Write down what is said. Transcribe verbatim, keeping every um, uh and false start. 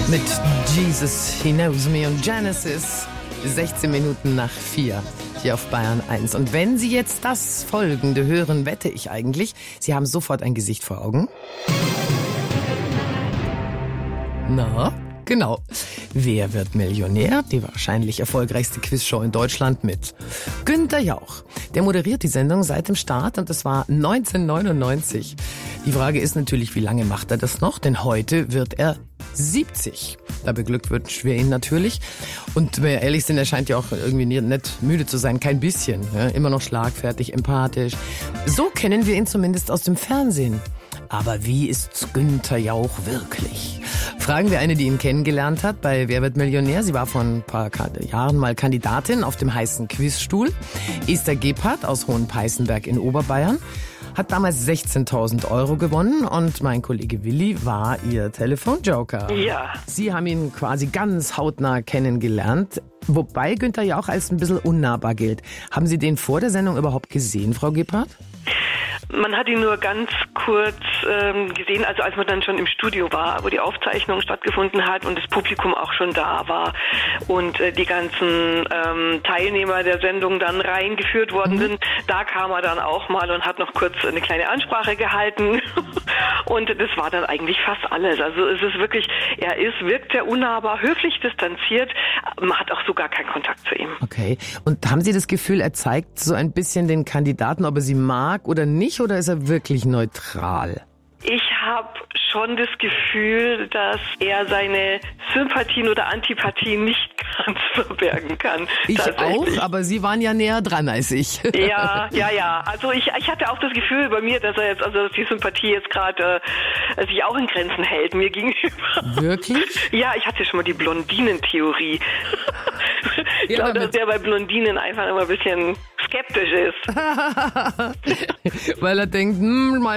Mit Jesus, He Knows Me und Genesis. sechzehn Minuten nach vier hier auf Bayern eins. Und wenn Sie jetzt das Folgende hören, wette ich eigentlich, Sie haben sofort ein Gesicht vor Augen. Na, genau. Wer wird Millionär? Die wahrscheinlich erfolgreichste Quizshow in Deutschland mit Günther Jauch. Der moderiert die Sendung seit dem Start und das war neunzehnhundertneunundneunzig. Die Frage ist natürlich, wie lange macht er das noch? Denn heute wird er siebzig. Da beglückwünschen wir ihn natürlich. Und wenn wir ehrlich sind, er scheint ja auch irgendwie nicht müde zu sein. Kein bisschen. Ja? Immer noch schlagfertig, empathisch. So kennen wir ihn zumindest aus dem Fernsehen. Aber wie ist Günther Jauch wirklich? Fragen wir eine, die ihn kennengelernt hat bei Wer wird Millionär? Sie war vor ein paar Jahren mal Kandidatin auf dem heißen Quizstuhl. Esther Gebhardt aus Hohenpeißenberg in Oberbayern hat damals sechzehntausend Euro gewonnen und mein Kollege Willi war ihr Telefonjoker. Ja. Sie haben ihn quasi ganz hautnah kennengelernt, wobei Günther Jauch als ein bisschen unnahbar gilt. Haben Sie den vor der Sendung überhaupt gesehen, Frau Gebhardt? Man hat ihn nur ganz kurz ähm, gesehen, also als man dann schon im Studio war, wo die Aufzeichnung stattgefunden hat und das Publikum auch schon da war und äh, die ganzen ähm, Teilnehmer der Sendung dann reingeführt worden mhm. sind. Da kam er dann auch mal und hat noch kurz eine kleine Ansprache gehalten und das war dann eigentlich fast alles. Also es ist wirklich, er ist, wirkt sehr unnahbar, höflich distanziert, man hat auch so gar keinen Kontakt zu ihm. Okay, und haben Sie das Gefühl, er zeigt so ein bisschen den Kandidaten, ob er sie mag oder nicht? Oder ist er wirklich neutral? Ich habe schon das Gefühl, dass er seine Sympathien oder Antipathien nicht ganz verbergen kann. Ich auch, aber Sie waren ja näher dran als ich. Ja, ja, ja. Also ich, ich hatte auch das Gefühl bei mir, dass er jetzt, also dass die Sympathie jetzt gerade äh, sich auch in Grenzen hält mir gegenüber. Wirklich? Ja, ich hatte schon mal die Blondinen-Theorie. Ich Ja, glaube, dass der bei Blondinen einfach immer ein bisschen skeptisch ist. Weil er denkt, hm, mal